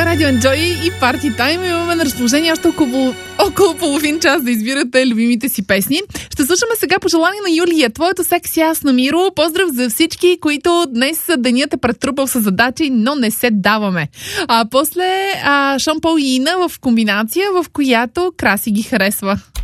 Радио Enjoy и Party Time. Имаме на разположение още около половин час да избирате любимите си песни. Ще слушаме сега пожелание на Юлия. Твоето секси аз намиро. Поздрав за всички, които днес денят е претрупал с задачи, но не се даваме. После Шон Пол и Ина в комбинация, в която Краси ги харесва.